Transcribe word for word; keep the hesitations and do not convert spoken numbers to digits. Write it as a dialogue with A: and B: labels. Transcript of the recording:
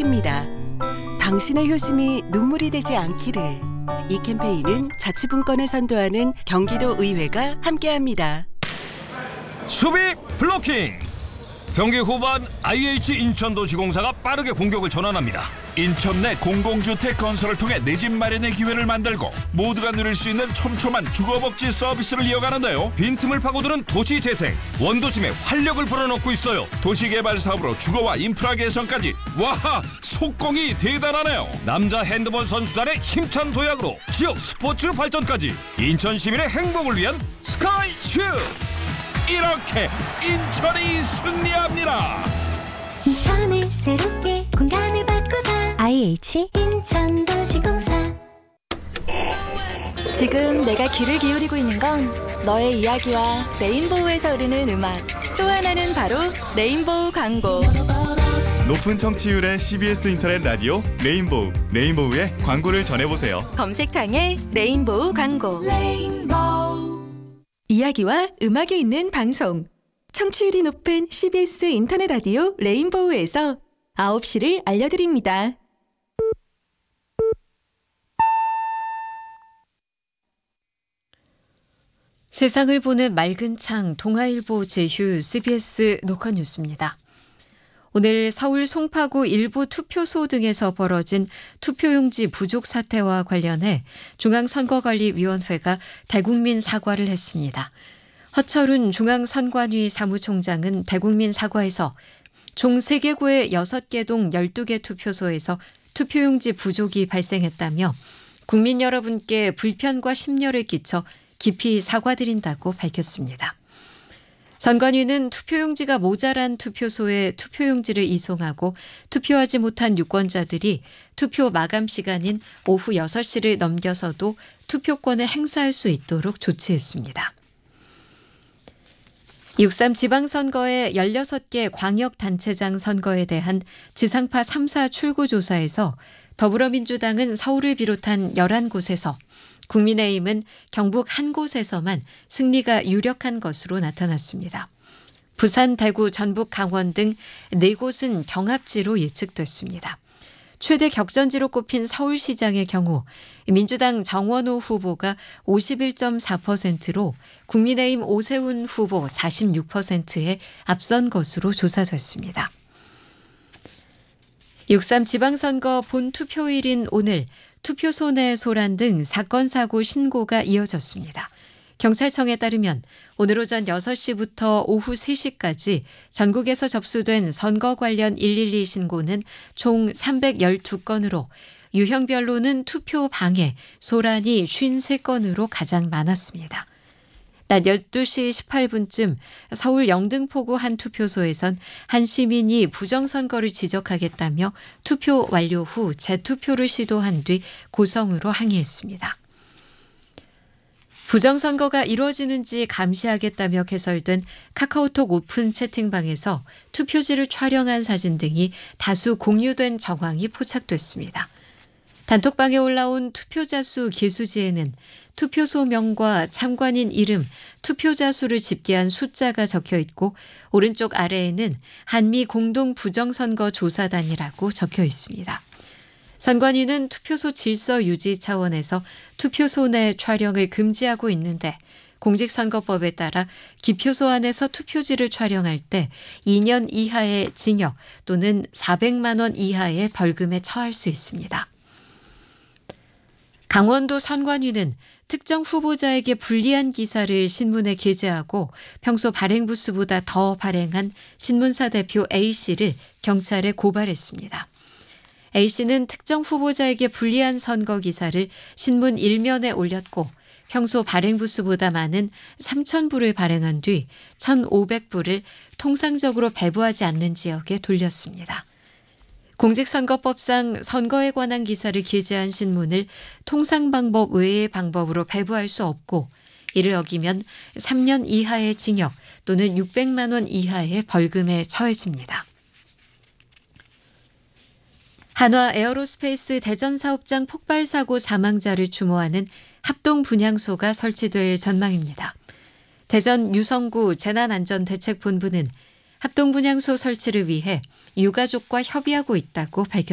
A: 효심입니다. 당신의 효심이 눈물이 되지 않기를. 이 캠페인은 자치분권을 선도하는 경기도 의회가 함께합니다.
B: 수비 블로킹! 경기 후반 아이에이치 인천도시공사가 빠르게 공격을 전환합니다. 인천 내 공공주택 건설을 통해 내 집 마련의 기회를 만들고 모두가 누릴 수 있는 촘촘한 주거복지 서비스를 이어가는데요. 빈틈을 파고드는 도시재생, 원도심에 활력을 불어넣고 있어요. 도시개발 사업으로 주거와 인프라 개선까지. 와, 속공이 대단하네요. 남자 핸드볼 선수단의 힘찬 도약으로 지역 스포츠 발전까지. 인천 시민의 행복을 위한 스카이슈! 이렇게 인천이 승리합니다.
C: 인천을 새롭게 공간을 바꾸다 아이에이치 인천도시공사.
D: 지금 내가 귀를 기울이고 있는 건 너의 이야기와 레인보우에서 흐르는 음악, 또 하나는 바로 레인보우 광고.
E: 높은 청취율의 씨비에스 인터넷 라디오 레인보우, 레인보우의 광고를 전해보세요.
D: 검색창에 레인보우 광고. 레인보우. 이야기와 음악이 있는 방송. 청취율이 높은 씨비에스 인터넷 라디오 레인보우에서 아홉 시를 알려드립니다.
F: 세상을 보는 맑은 창 동아일보 제휴 씨비에스 녹화 뉴스입니다. 오늘 서울 송파구 일부 투표소 등에서 벌어진 투표용지 부족 사태와 관련해 중앙선거관리위원회가 대국민 사과를 했습니다. 허철훈 중앙선관위 사무총장은 대국민 사과에서 총 세 개 구의 여섯 개 동 열두 개 투표소에서 투표용지 부족이 발생했다며 국민 여러분께 불편과 심려를 끼쳐 깊이 사과드린다고 밝혔습니다. 선관위는 투표용지가 모자란 투표소에 투표용지를 이송하고 투표하지 못한 유권자들이 투표 마감 시간인 오후 여섯 시를 넘겨서도 투표권을 행사할 수 있도록 조치했습니다. 육삼 지방선거의 열여섯 개 광역단체장 선거에 대한 지상파 삼 사 출구조사에서 더불어민주당은 서울을 비롯한 열한 곳에서, 국민의힘은 경북 한 곳에서만 승리가 유력한 것으로 나타났습니다. 부산, 대구, 전북, 강원 등 네 곳은 경합지로 예측됐습니다. 최대 격전지로 꼽힌 서울시장의 경우 민주당 정원호 후보가 오십일 점 사 퍼센트로 국민의힘 오세훈 후보 사십육 퍼센트에 앞선 것으로 조사됐습니다. 육삼 지방선거 본투표일인 오늘 투표소 내 소란 등 사건, 사고, 신고가 이어졌습니다. 경찰청에 따르면 오늘 오전 여섯 시부터 오후 세 시까지 전국에서 접수된 선거 관련 일일이 신고는 총 삼백십이 건으로 유형별로는 투표 방해, 소란이 오십삼 건으로 가장 많았습니다. 낮 열두 시 십팔 분쯤 서울 영등포구 한 투표소에선 한 시민이 부정선거를 지적하겠다며 투표 완료 후 재투표를 시도한 뒤 고성으로 항의했습니다. 부정선거가 이루어지는지 감시하겠다며 개설된 카카오톡 오픈 채팅방에서 투표지를 촬영한 사진 등이 다수 공유된 정황이 포착됐습니다. 단톡방에 올라온 투표자 수 계수지에는 투표소 명과 참관인 이름, 투표자 수를 집계한 숫자가 적혀 있고 오른쪽 아래에는 한미 공동 부정선거 조사단이라고 적혀 있습니다. 선관위는 투표소 질서 유지 차원에서 투표소 내 촬영을 금지하고 있는데 공직선거법에 따라 기표소 안에서 투표지를 촬영할 때 이 년 이하의 징역 또는 사백만 원 이하의 벌금에 처할 수 있습니다. 강원도 선관위는 특정 후보자에게 불리한 기사를 신문에 게재하고 평소 발행 부수보다 더 발행한 신문사 대표 A씨를 경찰에 고발했습니다. A씨는 특정 후보자에게 불리한 선거 기사를 신문 일면에 올렸고 평소 발행 부수보다 많은 삼천 부를 발행한 뒤 천오백 부를 통상적으로 배부하지 않는 지역에 돌렸습니다. 공직선거법상 선거에 관한 기사를 게재한 신문을 통상 방법 외의 방법으로 배부할 수 없고 이를 어기면 삼 년 이하의 징역 또는 육백만 원 이하의 벌금에 처해집니다. 한화 에어로스페이스 대전 사업장 폭발 사고 사망자를 추모하는 합동 분향소가 설치될 전망입니다. 대전 유성구 재난안전대책본부는 합동 분향소 설치를 위해 유가족과 협의하고 있다고 밝혔습니다.